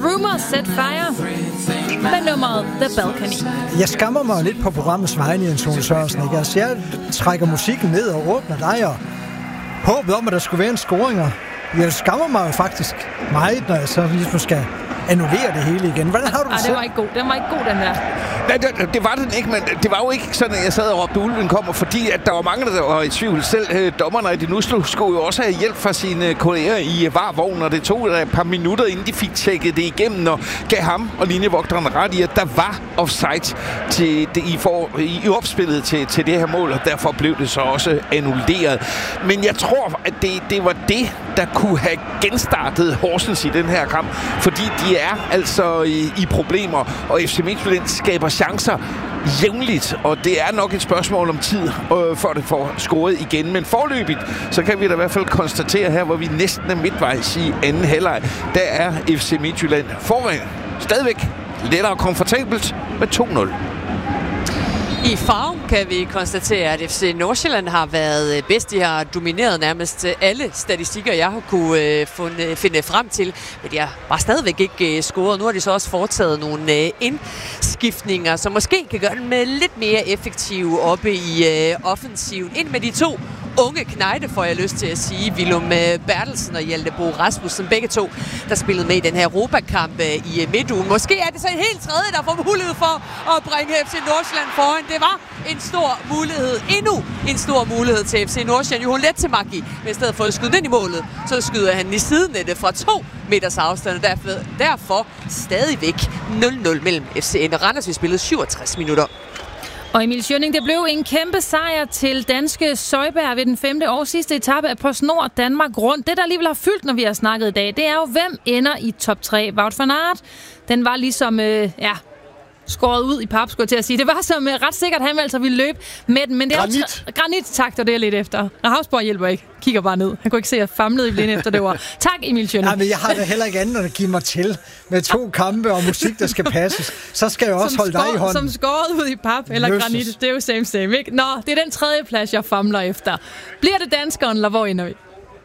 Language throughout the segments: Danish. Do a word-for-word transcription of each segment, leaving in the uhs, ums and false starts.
Rumours Set Fire med nummeret The Balcony. Jeg skammer mig lidt på programmets vegne, Jens Ole Sørensen. Ikke? Altså, jeg trækker musikken ned og åbner dig, og håbet om, at der skulle være en scoringer. Jeg skammer mig jo faktisk meget, når jeg så ligesom skal annullere det hele igen. Hvordan har du det? Ah, det var ikke god. Den var ikke god, den der. Nej, det, det var den ikke, men det var jo ikke sådan, at jeg sad og råbte, ulven kommer, fordi at der var mange, der var i tvivl. Selv øh, dommerne i det nu skulle jo også have hjælp fra sine kolleger i øh, varvognen, og det tog et par minutter, inden de fik tjekket det igennem, og gav ham og linjevogteren ret i, at der var offside til det, i, for, i, i opspillet til, til det her mål, og derfor blev det så også annulleret. Men jeg tror, at det, det var det, der kunne have genstartet Horsens i den her kamp, fordi de er altså i, i problemer, og F C Midtjylland skaber chancer jævnligt, og det er nok et spørgsmål om tid, øh, før det får scoret igen. Men forløbigt, så kan vi da i hvert fald konstatere her, hvor vi næsten er midtvejs i anden halvleg, der er F C Midtjylland foran. Stadigvæk lettere komfortabelt med to nul. I farven kan vi konstatere, at F C Nordsjælland har været bedst. De har domineret nærmest alle statistikker, jeg har kunne funde, finde frem til. Men de har bare stadigvæk ikke scoret. Nu har de så også foretaget nogle indskiftninger, som måske kan gøre dem lidt mere effektive oppe i offensiven. Ind med de to unge knejte, får jeg lyst til at sige. Willum Bertelsen og Hjalte Bo Rasmussen, begge to, der spillede med i den her Europakamp i midtugen. Måske er det så en helt tredje, der får mulighed for at bringe F C Nordsjælland foran. Det var en stor mulighed, endnu en stor mulighed til F C Nordsjælland. Johan Lettmaki, men i stedet for at skyde ind i målet, så skyder han i sidenettet fra to meters afstand. Derfor, derfor stadigvæk nul nul mellem F C og Randers. Vi spillede syvogtres minutter. Og Emil Schønning, det blev en kæmpe sejr til danske Søjberg ved den femte og sidste etape af PostNord Danmark Rundt. Det, der alligevel har fyldt, når vi har snakket i dag, det er jo, hvem ender i top tre. Wout van Aert, den var ligesom, øh, ja, skåret ud i pap, skulle jeg til at sige. Det var som øh, ret sikkert, han altså ville løbe med den. Men det Granit. Er jo Granit, tak, det er lidt efter. Havsborg hjælper ikke. Kigger bare ned. Han kunne ikke se, at jeg famlede i blinde efter det ord. Tak, Emil Schønning. Nej, men jeg har da heller ikke andet at give mig til med to kampe og musik, der skal passes. Så skal jeg også som holde skår, dig i hånden. Som skåret ud i pap eller Løses. Granit. Det er jo same same, ikke? Nå, det er den tredje plads, jeg famler efter. Bliver det danskeren, eller hvor ender vi?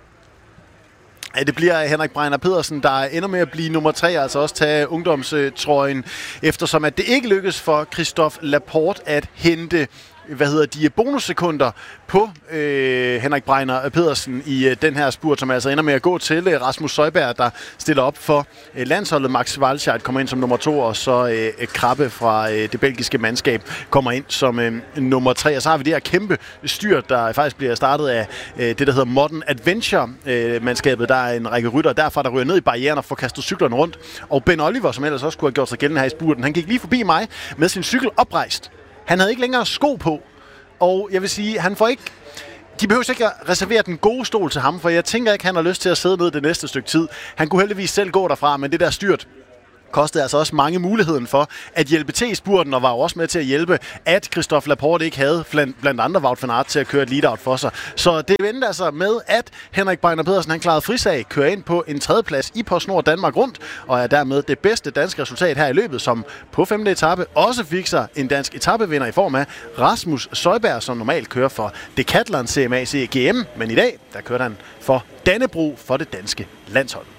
Ja, det bliver Henrik Bregner Pedersen, der ender med at blive nummer tre, altså også tage ungdomstrøjen, eftersom at det ikke lykkes for Christophe Laporte at hente hvad hedder de bonussekunder på øh, Henrik Bregner Pedersen i øh, den her spurt, som altså ender med at gå til øh, Rasmus Søjberg, der stiller op for øh, landsholdet. Max Walscheid kommer ind som nummer to, og så øh, Krabbe fra øh, det belgiske mandskab kommer ind som øh, nummer tre. Og så har vi det her kæmpe styr, der faktisk bliver startet af øh, det, der hedder Modern Adventure-mandskabet. Øh, der er en række rytter derfra, der ryger ned i barrieren og får kastet cyklerne rundt. Og Ben Oliver, som ellers også skulle have gjort sig gældende her i spurten, han gik lige forbi mig med sin cykel oprejst. Han havde ikke længere sko på, og jeg vil sige, han får ikke... De behøver ikke at reservere den gode stol til ham, for jeg tænker ikke, han har lyst til at sidde ned det næste stykke tid. Han kunne heldigvis selv gå derfra, men det der styrt kostede altså også mange muligheden for at hjælpe til i spurten, og var jo også med til at hjælpe, at Christophe Laporte ikke havde blandt, blandt andre Wout van Aert til at køre et lead-out for sig. Så det vendte altså med, at Henrik Bregner Pedersen, han klarede frisag, kører ind på en tredjeplads i PostNord Danmark Rundt, og er dermed det bedste danske resultat her i løbet, som på femte etape også fik sig en dansk etapevinder i form af Rasmus Søjberg, som normalt kører for Decathlon C M A C G M, men i dag, der kørte han for Dannebro for det danske landshold.